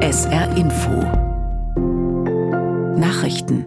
SR Info Nachrichten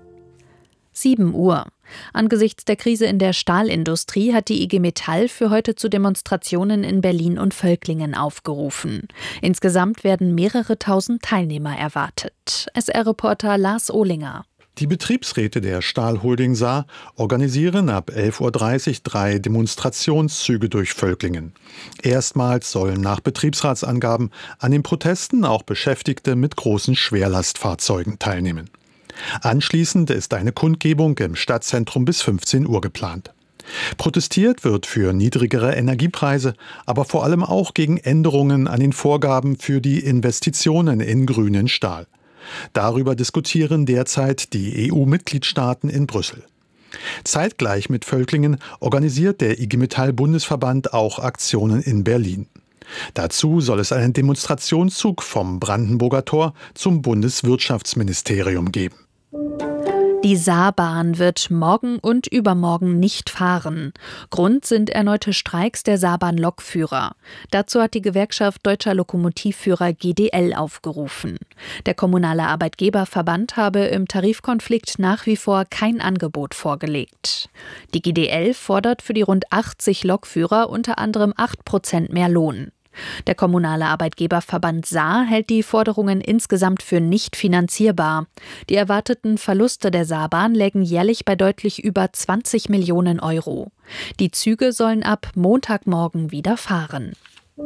7 Uhr. Angesichts der Krise in der Stahlindustrie hat die IG Metall für heute zu Demonstrationen in Berlin und Völklingen aufgerufen. Insgesamt werden mehrere tausend Teilnehmer erwartet. SR-Reporter Lars Ohlinger. Die Betriebsräte der Stahlholding Saar organisieren ab 11.30 Uhr 3 Demonstrationszüge durch Völklingen. Erstmals sollen nach Betriebsratsangaben an den Protesten auch Beschäftigte mit großen Schwerlastfahrzeugen teilnehmen. Anschließend ist eine Kundgebung im Stadtzentrum bis 15 Uhr geplant. Protestiert wird für niedrigere Energiepreise, aber vor allem auch gegen Änderungen an den Vorgaben für die Investitionen in grünen Stahl. Darüber diskutieren derzeit die EU-Mitgliedstaaten in Brüssel. Zeitgleich mit Völklingen organisiert der IG Metall-Bundesverband auch Aktionen in Berlin. Dazu soll es einen Demonstrationszug vom Brandenburger Tor zum Bundeswirtschaftsministerium geben. Die Saarbahn wird morgen und übermorgen nicht fahren. Grund sind erneute Streiks der Saarbahn-Lokführer. Dazu hat die Gewerkschaft Deutscher Lokomotivführer GDL aufgerufen. Der kommunale Arbeitgeberverband habe im Tarifkonflikt nach wie vor kein Angebot vorgelegt. Die GDL fordert für die rund 80 Lokführer unter anderem 8% mehr Lohn. Der kommunale Arbeitgeberverband Saar hält die Forderungen insgesamt für nicht finanzierbar. Die erwarteten Verluste der Saarbahn lägen jährlich bei deutlich über 20 Millionen Euro. Die Züge sollen ab Montagmorgen wieder fahren.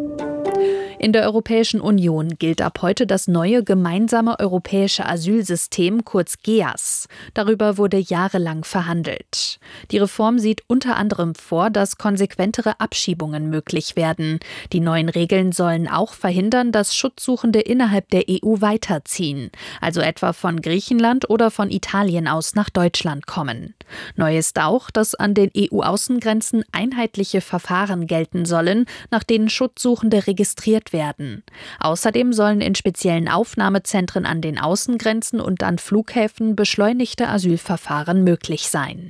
In der Europäischen Union gilt ab heute das neue gemeinsame europäische Asylsystem, kurz GEAS. Darüber wurde jahrelang verhandelt. Die Reform sieht unter anderem vor, dass konsequentere Abschiebungen möglich werden. Die neuen Regeln sollen auch verhindern, dass Schutzsuchende innerhalb der EU weiterziehen, also etwa von Griechenland oder von Italien aus nach Deutschland kommen. Neu ist auch, dass an den EU-Außengrenzen einheitliche Verfahren gelten sollen, nach denen Schutzsuchende registriert werden. Außerdem sollen in speziellen Aufnahmezentren an den Außengrenzen und an Flughäfen beschleunigte Asylverfahren möglich sein.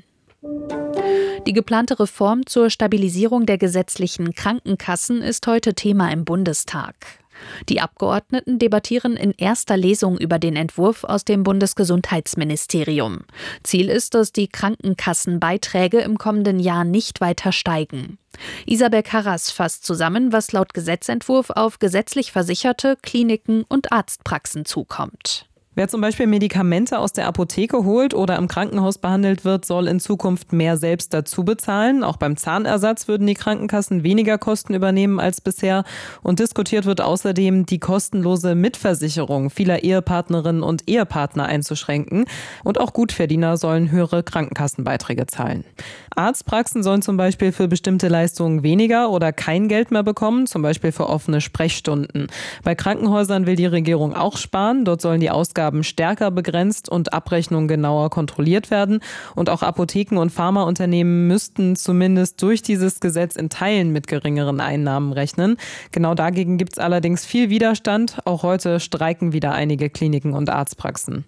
Die geplante Reform zur Stabilisierung der gesetzlichen Krankenkassen ist heute Thema im Bundestag. Die Abgeordneten debattieren in erster Lesung über den Entwurf aus dem Bundesgesundheitsministerium. Ziel ist, dass die Krankenkassenbeiträge im kommenden Jahr nicht weiter steigen. Isabel Karras fasst zusammen, was laut Gesetzentwurf auf gesetzlich Versicherte, Kliniken und Arztpraxen zukommt. Wer zum Beispiel Medikamente aus der Apotheke holt oder im Krankenhaus behandelt wird, soll in Zukunft mehr selbst dazu bezahlen. Auch beim Zahnersatz würden die Krankenkassen weniger Kosten übernehmen als bisher. Und diskutiert wird außerdem, die kostenlose Mitversicherung vieler Ehepartnerinnen und Ehepartner einzuschränken. Und auch Gutverdiener sollen höhere Krankenkassenbeiträge zahlen. Arztpraxen sollen zum Beispiel für bestimmte Leistungen weniger oder kein Geld mehr bekommen, zum Beispiel für offene Sprechstunden. Bei Krankenhäusern will die Regierung auch sparen. Dort sollen die Ausgaben stärker begrenzt und Abrechnungen genauer kontrolliert werden. Und auch Apotheken und Pharmaunternehmen müssten zumindest durch dieses Gesetz in Teilen mit geringeren Einnahmen rechnen. Genau dagegen gibt es allerdings viel Widerstand. Auch heute streiken wieder einige Kliniken und Arztpraxen.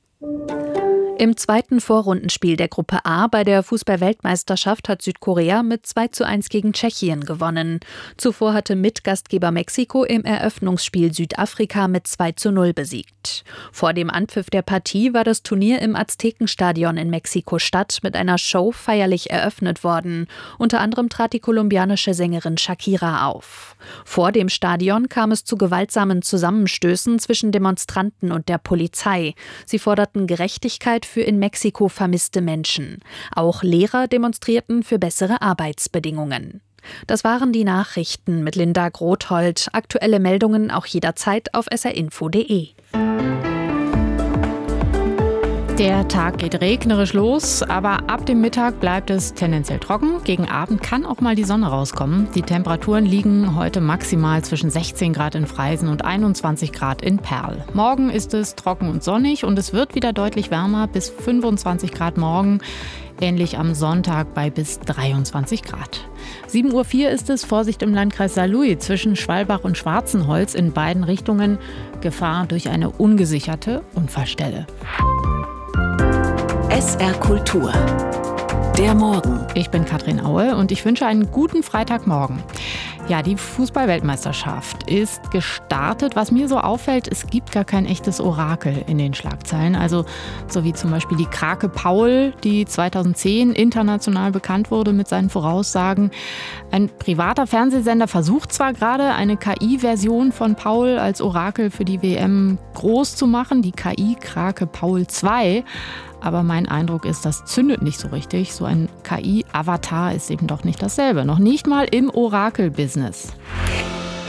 Im zweiten Vorrundenspiel der Gruppe A bei der Fußball-Weltmeisterschaft hat Südkorea mit 2:1 gegen Tschechien gewonnen. Zuvor hatte Mitgastgeber Mexiko im Eröffnungsspiel Südafrika mit 2:0 besiegt. Vor dem Anpfiff der Partie war das Turnier im Aztekenstadion in Mexiko-Stadt mit einer Show feierlich eröffnet worden. Unter anderem trat die kolumbianische Sängerin Shakira auf. Vor dem Stadion kam es zu gewaltsamen Zusammenstößen zwischen Demonstranten und der Polizei. Sie forderten Gerechtigkeit für in Mexiko vermisste Menschen. Auch Lehrer demonstrierten für bessere Arbeitsbedingungen. Das waren die Nachrichten mit Linda Grothold. Aktuelle Meldungen auch jederzeit auf srinfo.de. Der Tag geht regnerisch los, aber ab dem Mittag bleibt es tendenziell trocken. Gegen Abend kann auch mal die Sonne rauskommen. Die Temperaturen liegen heute maximal zwischen 16 Grad in Freisen und 21 Grad in Perl. Morgen ist es trocken und sonnig und es wird wieder deutlich wärmer, bis 25 Grad morgen. Ähnlich am Sonntag bei bis 23 Grad. 7:04 Uhr ist es. Vorsicht im Landkreis Saarlouis zwischen Schwalbach und Schwarzenholz in beiden Richtungen. Gefahr durch eine ungesicherte Unfallstelle. SR Kultur. Der Morgen. Ich bin Katrin Aue und ich wünsche einen guten Freitagmorgen. Ja, die Fußball-Weltmeisterschaft ist gestartet. Was mir so auffällt, es gibt gar kein echtes Orakel in den Schlagzeilen. Also so wie zum Beispiel die Krake Paul, die 2010 international bekannt wurde mit seinen Voraussagen. Ein privater Fernsehsender versucht zwar gerade, eine KI-Version von Paul als Orakel für die WM groß zu machen, die KI-Krake Paul 2. Aber mein Eindruck ist, das zündet nicht so richtig. So ein KI-Avatar ist eben doch nicht dasselbe. Noch nicht mal im Orakel-Business.